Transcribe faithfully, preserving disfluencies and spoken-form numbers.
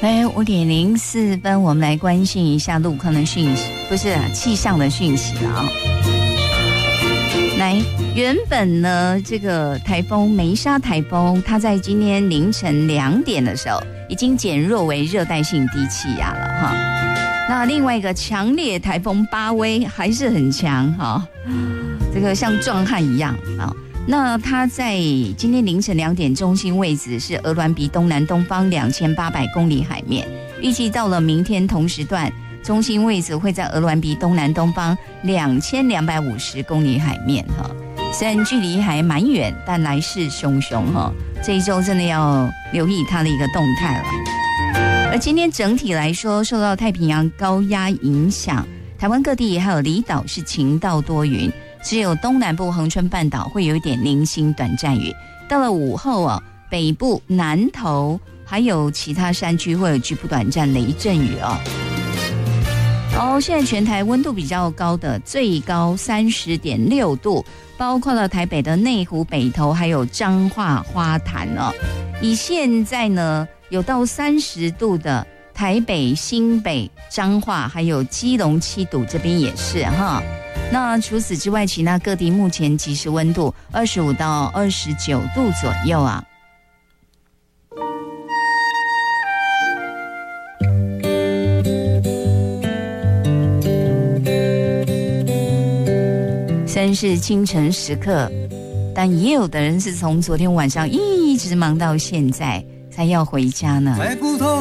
来五点零四分，我们来关心一下路况的讯息，不是啊，气象的讯息了啊。来，原本呢，这个台风梅沙台风，它在今天凌晨两点的时候，已经减弱为热带性低气压了哈。那另外一个强烈台风巴威还是很强哈，这个像壮汉一样啊。那它在今天凌晨两点，中心位置是鹅銮鼻东南东方两千八百公里海面，预计到了明天同时段，中心位置会在鹅銮鼻东南东方两千两百五十公里海面哈。虽然距离还蛮远，但来势汹汹哈。这一周真的要留意它的一个动态了。而今天整体来说，受到太平洋高压影响，台湾各地还有离岛是晴到多云。只有东南部恒春半岛会有一点零星短暂雨，到了午后啊，北部、南投还有其他山区会有局部短暂雷阵雨哦。哦，现在全台温度比较高的，最高三十点六度，包括了台北的内湖、北投，还有彰化、花坛哦。以现在呢，有到三十度的台北、新北、彰化，还有基隆、七堵这边也是哈。那除此之外，其他各地目前即时温度二十五到二十九度左右啊。虽然是清晨时刻，但也有的人是从昨天晚上一直忙到现在才要回家呢。